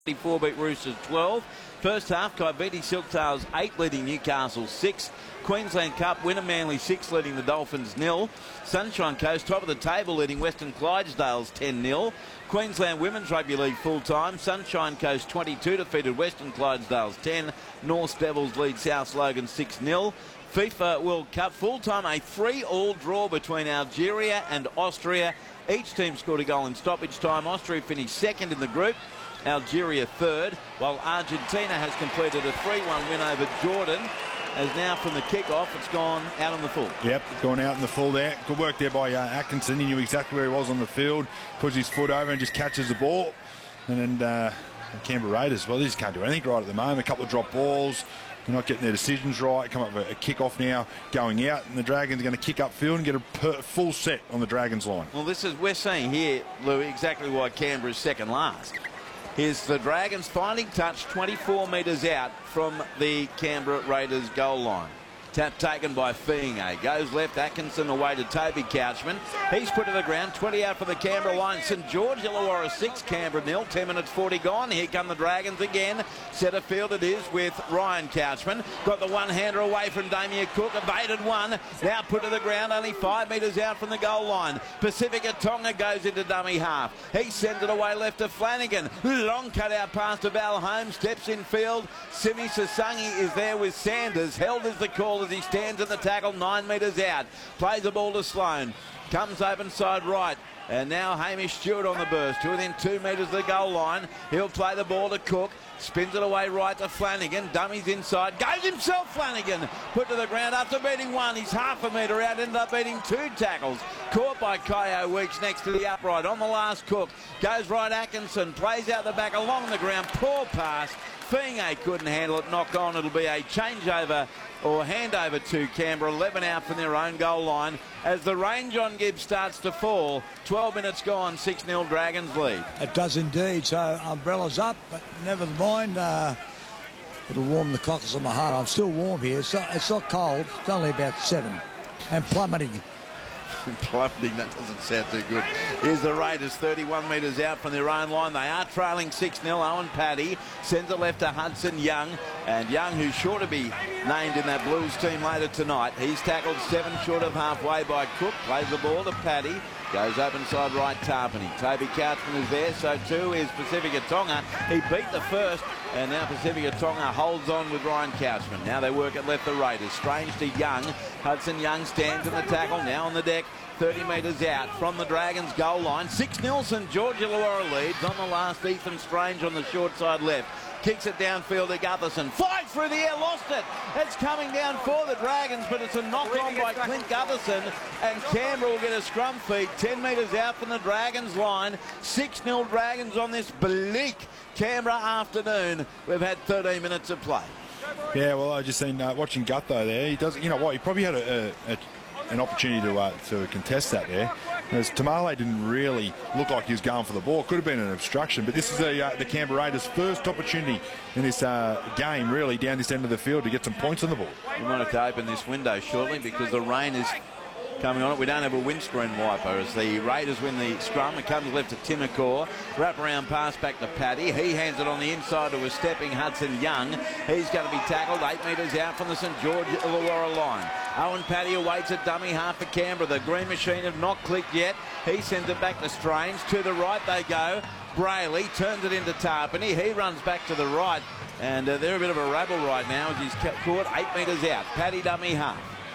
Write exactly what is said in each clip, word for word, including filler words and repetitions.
Four beat Roosters twelve. First half, Kaibiti Silktails eight leading Newcastle six. Queensland Cup winner Manly six leading the Dolphins nil. Sunshine Coast top of the table leading Western Clydesdales ten nil. Queensland Women's Rugby League full time. Sunshine Coast twenty-two defeated Western Clydesdales ten. North Devils lead South Logan six nil. FIFA World Cup full time, a three all draw between Algeria and Austria. Each team scored a goal in stoppage time. Austria finished second in the group, Algeria third, while Argentina has completed a three one win over Jordan, as now from the kick-off it's gone out on the full. Yep, gone out in the full there. Good work there by uh, Atkinson. He knew exactly where he was on the field, puts his foot over and just catches the ball. And then uh, the Canberra Raiders, well, they just can't do anything right at the moment. A couple of drop balls. They're not getting their decisions right. Come up with a kick-off now going out, and the Dragons are going to kick upfield and get a per full set on the Dragons line. Well, this is, we're seeing here, Louis, exactly why Canberra's second last. Here's the Dragons finding touch twenty-four metres out from the Canberra Raiders goal line. Tap taken by Fiinga. Goes left, Atkinson away to Toby Couchman. He's put to the ground, twenty out for the Canberra line. St George, Illawarra six, Canberra nil. ten minutes forty gone. Here come the Dragons again. Centre field it is with Ryan Couchman. Got the one-hander away from Damien Cook. Evaded one. Now put to the ground, only five metres out from the goal line. Pacifica Tonga goes into dummy half. He sends it away left to Flanagan. Long cut out pass to Val Holmes. Steps in field. Simi Sasangi is there with Sanders. Held is the call as he stands in the tackle, nine metres out. Plays the ball to Sloan. Comes open side right. And now Hamish Stewart on the burst to within two metres of the goal line. He'll play the ball to Cook. Spins it away right to Flanagan. Dummies inside. Goes himself, Flanagan. Put to the ground after beating one. He's half a metre out. Ended up beating two tackles. Caught by Kyo Weeks next to the upright. On the last Cook. Goes right Atkinson. Plays out the back along the ground. Poor pass. Fiinga couldn't handle it. Knock on. It'll be a changeover or handover to Canberra. eleven out from their own goal line as the range on Gibbs starts to fall. twelve minutes gone, six nil Dragons lead. It does indeed. So umbrellas up, but never mind. Uh, it'll warm the cockles of my heart. I'm still warm here. So it's not cold. It's only about seven and plummeting. Plummeting, that doesn't sound too good. Here's the Raiders, thirty-one metres out from their own line. They are trailing six nil. Owen Paddy sends it left to Hudson Young. And Young, who's sure to be named in that Blues team later tonight. He's tackled seven short of halfway by Cook. Plays the ball to Paddy. Goes open side right, Tarpany. Toby Couchman is there, so too is Pacifica Tonga. He beat the first, and now Pacifica Tonga holds on with Ryan Couchman. Now they work it left the Raiders. Strange to Young. Hudson Young stands in the tackle, now on the deck. thirty metres out from the Dragons goal line. six nil St George, Illawarra leads. On the last, Ethan Strange on the short side left. Kicks it downfield to Gutherson. Flies through the air, lost it. It's coming down for the Dragons, but it's a knock on by Clint Gutherson. And Canberra will get a scrum feed ten metres out from the Dragons line. six nil Dragons on this bleak Canberra afternoon. We've had thirteen minutes of play. Yeah, well, I just seen uh, watching Gutho there. He does, you know what? He probably had a, a, a an opportunity to uh, to contest that there. As Tamale didn't really look like he was going for the ball. Could have been an obstruction, but this is the, uh, the Canberra Raiders' first opportunity in this uh, game, really, down this end of the field to get some points on the ball. We wanted to open this window shortly because the rain is coming on it. We don't have a windscreen wiper as the Raiders win the scrum. It comes left to Timokor. Wrap around pass back to Paddy. He hands it on the inside to a stepping Hudson Young. He's going to be tackled eight metres out from the St George Illawarra line. Owen Paddy awaits a dummy half for Canberra. The Green Machine have not clicked yet. He sends it back to Strange. To the right they go. Brayley turns it into Tarpany. He runs back to the right. And uh, they're a bit of a rabble right now as he's caught eight metres out. Paddy dummy half.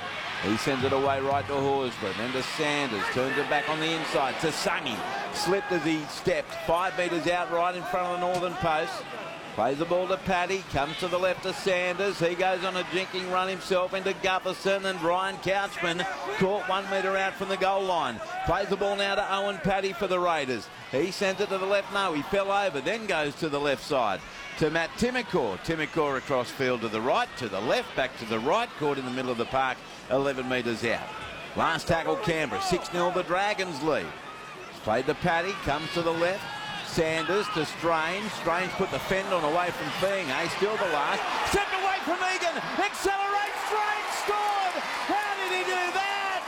He sends it away right to Horsburgh, then to Sanders, turns it back on the inside to Sungy. Slipped as he stepped, five metres out right in front of the northern post. Plays the ball to Paddy, comes to the left to Sanders. He goes on a jinking run himself into Gutherson, and Ryan Couchman caught one metre out from the goal line. Plays the ball now to Owen Paddy for the Raiders. He sends it to the left, no, he fell over, then goes to the left side to Matt Timokor. Timokor across field to the right, to the left, back to the right, caught in the middle of the park, eleven metres out. Last tackle Canberra, six nil the Dragons lead. Played to Paddy, comes to the left. Sanders to Strange. Strange put the fend on away from Fiinga. Still the last. Stepped away from Egan. Accelerates. Strange scored. How did he do that?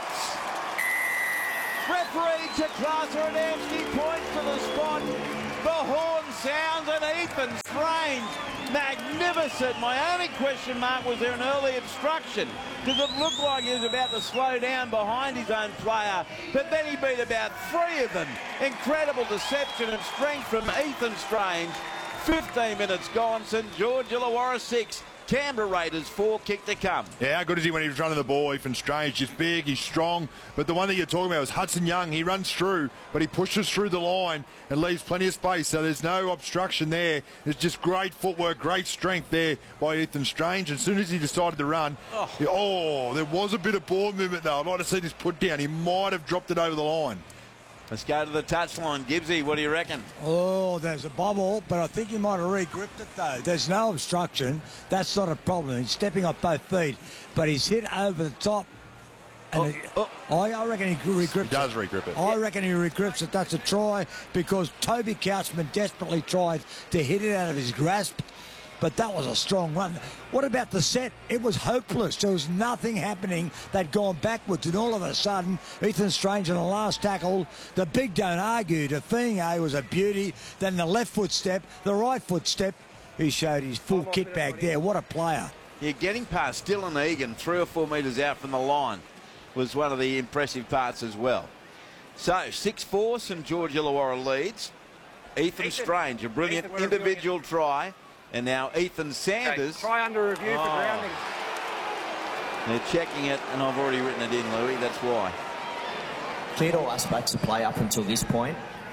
Referee to Klaser Adamski points to the spot. The horn sounds, and Ethan Strange, magnificent. My only question mark, was there an early obstruction? Does it look like he was about to slow down behind his own player? But then he beat about three of them. Incredible deception and strength from Ethan Strange. fifteen minutes gone, St George Illawarra six. Canberra Raiders four, kick to come. Yeah, how good is he when he was running the ball? Ethan Strange, he's big, he's strong. But the one that you're talking about was Hudson Young. He runs through, but he pushes through the line and leaves plenty of space. So there's no obstruction there. It's just great footwork, great strength there by Ethan Strange. As soon as he decided to run, oh, he, oh there was a bit of ball movement though. I'd like to see this put down. He might have dropped it over the line. Let's go to the touchline. Gibbsy, what do you reckon? Oh, there's a bubble, but I think he might have re-gripped it, though. There's no obstruction. That's not a problem. He's stepping off both feet, but he's hit over the top. And oh, it, oh. I, I reckon he re-grips He does it. re-grip it. I reckon he re-grips it. That's a try because Toby Couchman desperately tried to hit it out of his grasp. But that was a strong run. What about the set? It was hopeless. There was nothing happening. They'd gone backwards, and all of a sudden, Ethan Strange on the last tackle, the big don't argue. Define was a beauty. Then the left foot step, the right foot step. He showed his full kick back there. What a player. Yeah, getting past Dylan Egan, three or four metres out from the line, was one of the impressive parts as well. So, six four, St George Illawarra leads. Ethan, Ethan Strange, a brilliant Ethan, individual try. And now Ethan Sanders. Okay, try under review oh. for grounding. They're checking it, and I've already written it in, Louis. That's why. Cleared all aspects of play up until this point.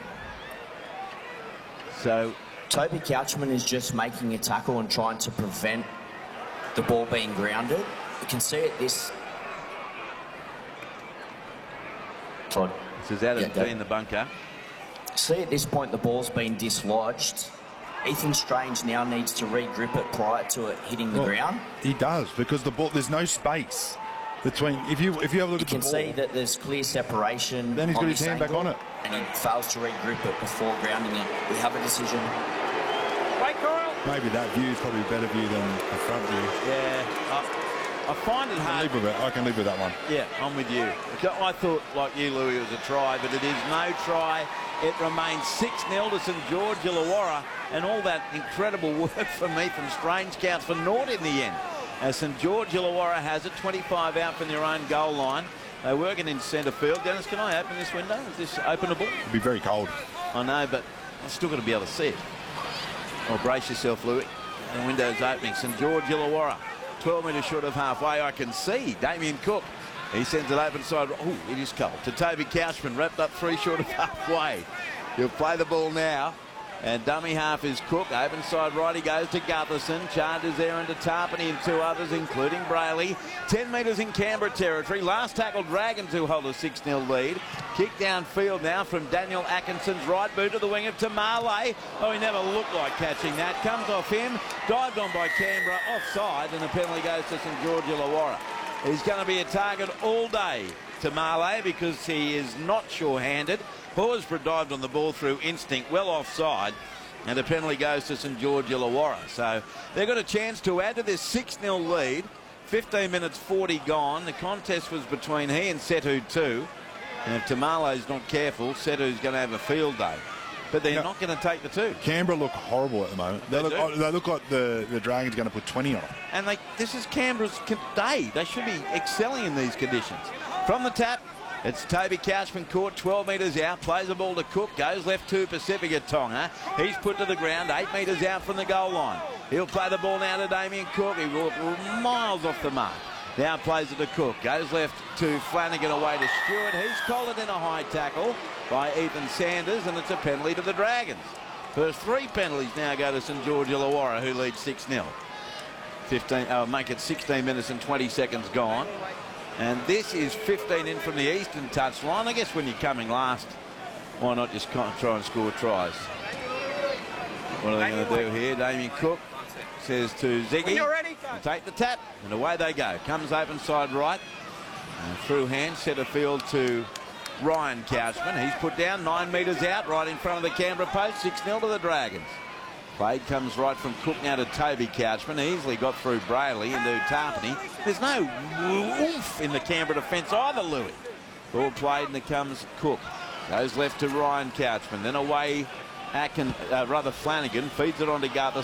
So Toby Couchman is just making a tackle and trying to prevent the ball being grounded. You can see it this. Todd. This is Adam yeah, T in the bunker. See at this point the ball's been dislodged. Ethan Strange now needs to re-grip it prior to it hitting the well, ground. He does, because the ball, there's no space between. If you if you have a look you at the ball, you can see that there's clear separation. Then he's got his hand back on it, and he fails to re-grip it before grounding it. We have a decision. Wait, Coral. Maybe that view is probably a better view than the front view. Yeah, I, I find it I hard. can, live with it. I can live with that one. Yeah, I'm with you. I thought, like you, Louis, it was a try, but it is no try. It remains six nil to St George Illawarra, and all that incredible work from Ethan Strange counts for naught in the end. As St George Illawarra has it, twenty-five out from their own goal line. They're working in centre field. Dennis, can I open this window? Is this openable? It'll be very cold. I know, but I've still got to be able to see it. Well, brace yourself, Louis. The window's opening. St George Illawarra, twelve metres short of halfway. I can see Damien Cook. He sends it open side. Oh, it is cold. To Toby Couchman, wrapped up three short of halfway. He'll play the ball now. And dummy half is Cook. Open side right, he goes to Gutherson. Charges there into Tarpany and two others, including Brayley. ten metres in Canberra territory. Last tackle, Dragons, who hold a six nil lead. Kick downfield now from Daniel Atkinson's right boot to the wing of Tamale. Oh, he never looked like catching that. Comes off him. Dived on by Canberra. Offside, and the penalty goes to St George Illawarra. He's going to be a target all day, Tamale, because he is not sure-handed. Horsburgh dived on the ball through instinct, well offside, and the penalty goes to St George Illawarra. So they've got a chance to add to this six nil lead. fifteen minutes forty gone. The contest was between he and Setu too. And if Tamale's not careful, Setu's going to have a field day. But they're no, not going to take the two. Canberra look horrible at the moment. They, They look, do. oh, they look like the, the Dragons are going to put twenty on them. And they, this is Canberra's day. They should be excelling in these conditions. From the tap, it's Toby Couchman caught twelve metres out, plays the ball to Cook, goes left to Pacifica Tonga. He's put to the ground, eight metres out from the goal line. He'll play the ball now to Damien Cook. He walked miles off the mark. Now plays it to Cook, goes left to Flanagan, away to Stewart. He's collared in a high tackle by Ethan Sanders, and it's a penalty to the Dragons. First three penalties now go to St George Illawarra, who leads six nil. fifteen, uh, make it sixteen minutes and twenty seconds gone. And this is fifteen in from the eastern touchline. I guess when you're coming last, why not just try and score tries? What are they going to do here? Damien Cook says to Ziggy, you're ready, take the tap, and away they go. Comes open side right, and through hand, centre field to Ryan Couchman. He's put down nine metres out, right in front of the Canberra post, six nil to the Dragons. Play comes right from Cook now to Toby Couchman. Easily got through Brayley into Tarpany. There's no oomph in the Canberra defence either, Louis. Ball played, and it comes Cook. Goes left to Ryan Couchman. Then away Atkin, uh, rather Flanagan feeds it on to Gutherson.